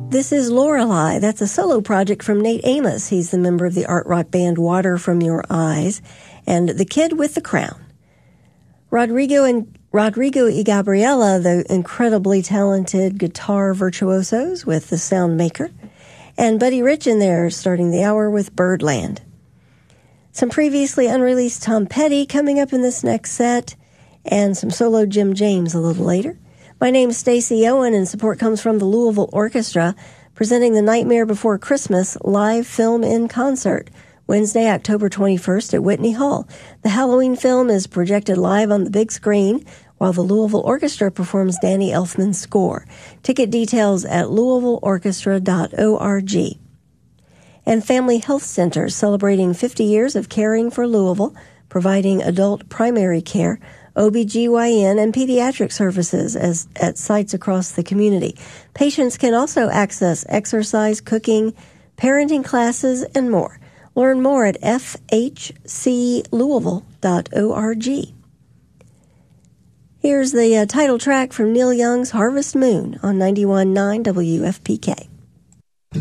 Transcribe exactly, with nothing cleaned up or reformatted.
This is Lorelei. That's a solo project from Nate Amos. He's the member of the art rock band Water From Your Eyes, and The Kid with the Crown. Rodrigo and Rodrigo y Gabriela, the incredibly talented guitar virtuosos with The Soundmaker, and Buddy Rich in there starting the hour with Birdland. Some previously unreleased Tom Petty coming up in this next set, and some solo Jim James a little later. My name's Stacey Owen, and support comes from the Louisville Orchestra, presenting The Nightmare Before Christmas live film in concert, Wednesday, October twenty-first at Whitney Hall. The Halloween film is projected live on the big screen, while the Louisville Orchestra performs Danny Elfman's score. Ticket details at louisville orchestra dot org. And Family Health Center celebrating fifty years of caring for Louisville, providing adult primary care, O B G Y N, and pediatric services as at sites across the community. Patients can also access exercise, cooking, parenting classes, and more. Learn more at f h c louisville dot org. Here's the uh, title track from Neil Young's Harvest Moon on ninety-one point nine W F P K.